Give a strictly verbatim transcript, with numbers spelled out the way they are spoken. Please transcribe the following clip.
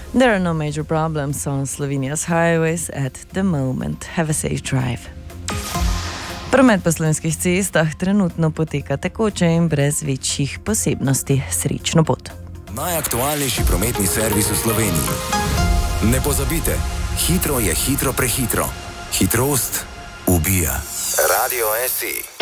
There are no major problems on Slovenia's highways at the moment. Have a safe drive. Promet po slovenskih cestah trenutno poteka tekoče in brez večjih posebnosti. Srečno pot. Najaktualnejši prometni servis v Sloveniji. Ne pozabite, hitro je hitro prehitro. Hitrost ubija. Radio S I.